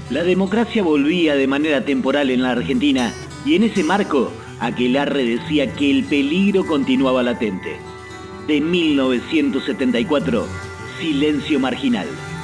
La democracia volvía de manera temporal en la Argentina y en ese marco, Aquelarre decía que el peligro continuaba latente. De 1974, Silencio Marginal.